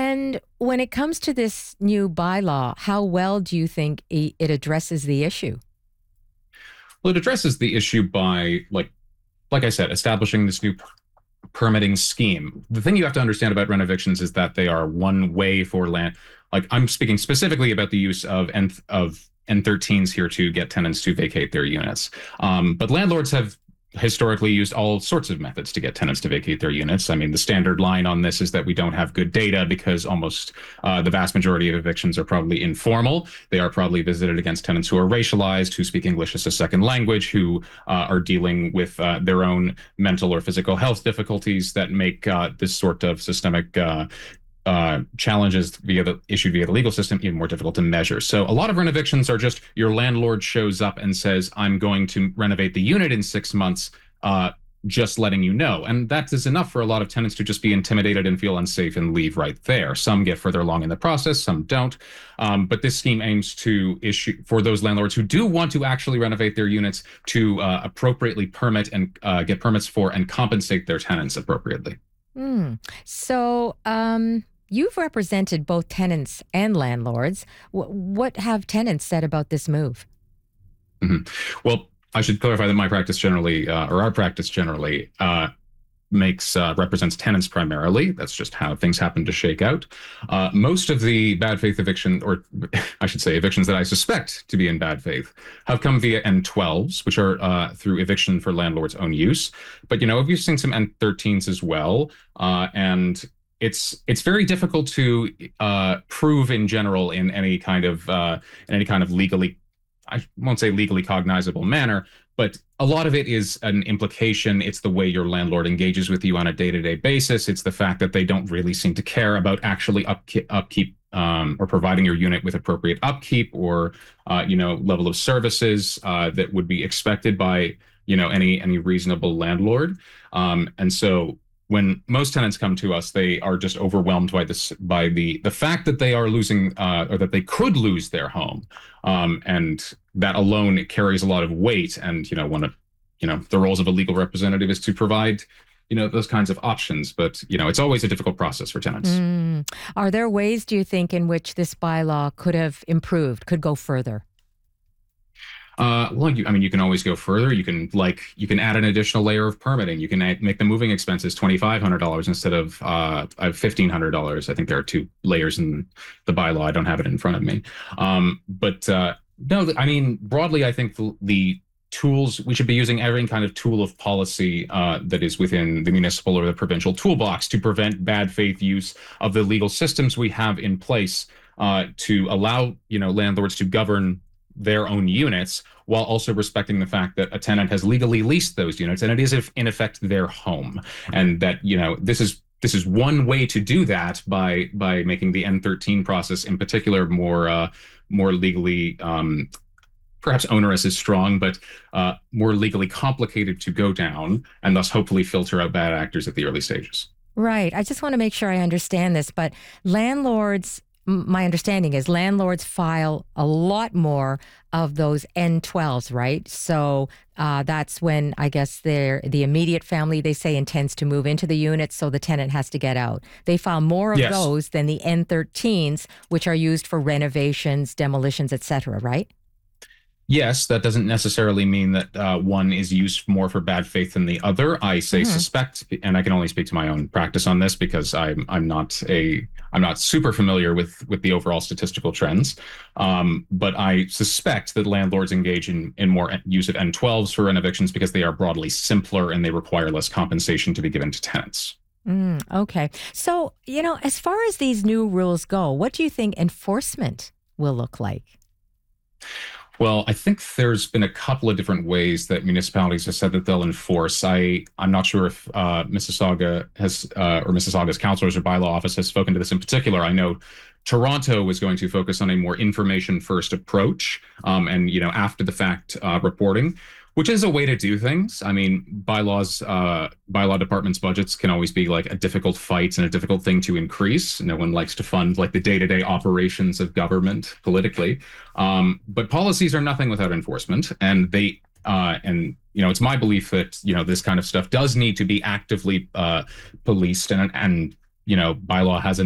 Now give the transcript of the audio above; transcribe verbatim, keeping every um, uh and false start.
And when it comes to this new bylaw, how well do you think i- it addresses the issue? Well, it addresses the issue by, like, like I said, establishing this new permitting scheme. The thing you have to understand about rent evictions is that they are one way for land. Like, I'm speaking specifically about the use of N of N thirteens here to get tenants to vacate their units. Um, but landlords have historically used all sorts of methods to get tenants to vacate their units. I mean, the standard line on this is that we don't have good data because almost uh, the vast majority of evictions are probably informal. They are probably visited against tenants who are racialized, who speak English as a second language, who uh, are dealing with uh, their own mental or physical health difficulties that make uh, this sort of systemic uh, uh, challenges via the issued via the legal system even more difficult to measure. So a lot of rent evictions are just your landlord shows up and says, "I'm going to renovate the unit in six months." Uh, just letting you know. And that is enough for a lot of tenants to just be intimidated and feel unsafe and leave right there. Some get further along in the process, some don't. Um, but this scheme aims to issue for those landlords who do want to actually renovate their units to uh, appropriately permit and uh, get permits for and compensate their tenants appropriately. Hmm. So, um, you've represented both tenants and landlords. Wh- what have tenants said about this move? Mhm. Well, I should clarify that my practice generally, uh, or our practice generally, uh, makes uh, represents tenants primarily. That's just how things happen to shake out. Uh, most of the bad faith eviction, or I should say evictions that I suspect to be in bad faith, have come via N twelves, which are uh, through eviction for landlord's own use. But you know, we've seen some N thirteens as well, uh, and it's it's very difficult to uh, prove in general in any kind of uh, in any kind of legally, I won't say legally cognizable manner, but a lot of it is an implication. It's the way your landlord engages with you on a day-to-day basis. It's the fact that they don't really seem to care about actually upkeep, upkeep um, or providing your unit with appropriate upkeep or uh, you know level of services uh, that would be expected by you know any any reasonable landlord. Um, and so when most tenants come to us, they are just overwhelmed by this by the the fact that they are losing uh, or that they could lose their home, um, and that alone carries a lot of weight. And you know, one of you know the roles of a legal representative is to provide you know those kinds of options. But you know, it's always a difficult process for tenants. Mm. Are there ways, do you think, in which this bylaw could have improved, could go further? Uh, well, you, I mean, you can always go further. You can like you can add an additional layer of permitting. You can add, make the moving expenses twenty five hundred dollars instead of uh fifteen hundred dollars. I think there are two layers in the bylaw. I don't have it in front of me. Um, but uh, no, I mean broadly, I think the, the tools we should be using every kind of tool of policy uh, that is within the municipal or the provincial toolbox to prevent bad faith use of the legal systems we have in place uh, to allow you know landlords to govern their own units while also respecting the fact that a tenant has legally leased those units and it is in effect their home, and that you know this is this is one way to do that by by making the N thirteen process in particular more uh, more legally um, perhaps onerous is strong, but uh, more legally complicated to go down, and thus hopefully filter out bad actors at the early stages. Right. I just want to make sure I understand this, but landlords, m- my understanding is landlords file a lot more of those N twelves, right? So uh, that's when I guess they're, the immediate family, they say, intends to move into the unit, so the tenant has to get out. They file more of Yes. those than the N thirteens, which are used for renovations, demolitions, et cetera, right? Yes, that doesn't necessarily mean that uh, one is used more for bad faith than the other. I say Hmm. suspect, and I can only speak to my own practice on this because I'm I'm not a I'm not super familiar with with the overall statistical trends. Um, but I suspect that landlords engage in in more use of N twelves for evictions because they are broadly simpler and they require less compensation to be given to tenants. Mm, okay. So, you know, as far as these new rules go, what do you think enforcement will look like? Well, I think there's been a couple of different ways that municipalities have said that they'll enforce. I I'm not sure if uh, Mississauga has uh, or Mississauga's councilors or bylaw office has spoken to this in particular. I know Toronto was going to focus on a more information first approach, um, and you know after the fact uh, reporting, which is a way to do things. I mean, bylaws, uh, bylaw departments' budgets can always be like a difficult fight and a difficult thing to increase. No one likes to fund like the day-to-day operations of government politically. Um, but policies are nothing without enforcement, and they uh, and you know it's my belief that you know this kind of stuff does need to be actively uh, policed, and and you know bylaw has a